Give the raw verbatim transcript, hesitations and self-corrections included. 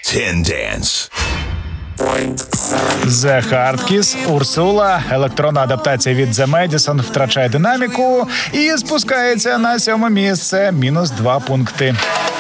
Ten Dance. The Hard Kiss, Урсула. Електронна адаптація від The Madison втрачає динаміку і спускається на сьоме місце. Мінус два пункти.